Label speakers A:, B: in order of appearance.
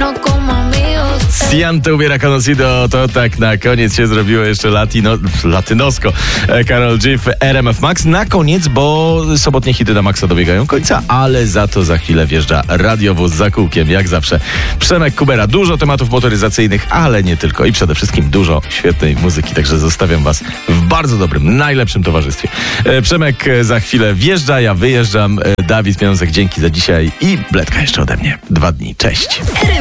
A: no como amigos.
B: Siante ubiera conocido, to tak na koniec się zrobiło jeszcze latynosko. Karol G w RMF Max. Na koniec, bo sobotnie hity na Maxa dobiegają końca, ale za to za chwilę wjeżdża radiowóz za kółkiem, jak zawsze. Przemek Kubera, dużo tematów motoryzacyjnych, ale nie tylko i przede wszystkim dużo świetnej muzyki, także zostawiam was w bardzo dobrym, najlepszym towarzystwie. Przemek za chwilę wjeżdża, ja wyjeżdżam. Dawid Pieniążek, dzięki za dzisiaj i bledka jeszcze ode mnie. 2 dni, cześć.